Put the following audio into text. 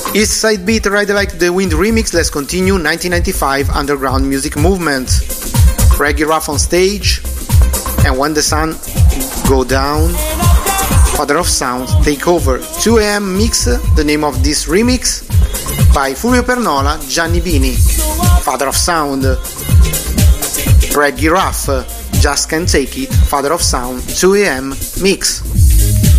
East Side Beat, Ride Like the Wind remix. Let's continue. 1995 underground music movement. Reggae Ruff on stage, and When the Sun Go Down, Father of Sound take over. 2 AM mix, the name of this remix by Fulvio Pernola, Gianni Bini. Father of Sound, Reggae Ruff, Just Can't Take It, Father of Sound, 2 AM mix.